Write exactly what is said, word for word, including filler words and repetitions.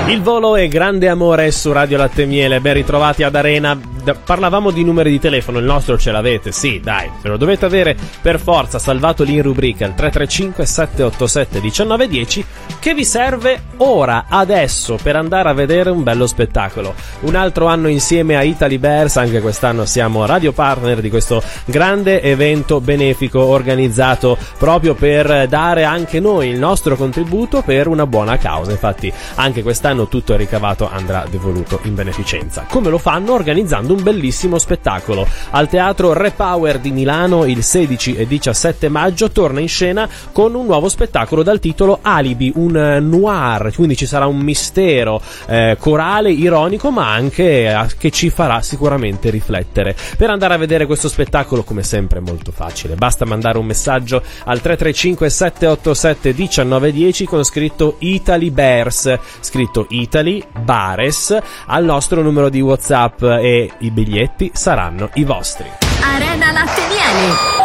Il volo è grande amore su Radio Latte Miele. Ben ritrovati ad Arena. Parlavamo di numeri di telefono, il nostro ce l'avete, sì, dai, ve lo dovete avere per forza, salvato lì in rubrica, il tre tre cinque sette otto sette uno nove uno zero, che vi serve ora, adesso, per andare a vedere un bello spettacolo. Un altro anno insieme a Italy Bears, anche quest'anno siamo radio partner di questo grande evento benefico organizzato proprio per dare anche noi il nostro contributo per una buona causa. Infatti anche quest'anno tutto il ricavato andrà devoluto in beneficenza. Come lo fanno? Organizzando un bellissimo spettacolo. Al Teatro Repower di Milano il sedici e diciassette maggio torna in scena con un nuovo spettacolo dal titolo Alibi, un noir, quindi ci sarà un mistero eh, corale, ironico, ma anche eh, che ci farà sicuramente riflettere. Per andare a vedere questo spettacolo, come sempre, è molto facile, basta mandare un messaggio al tre tre cinque sette otto sette uno nove uno zero con scritto Italy Bears, scritto Italy Bares, al nostro numero di WhatsApp, e i biglietti saranno i vostri. Arena Latte Miele.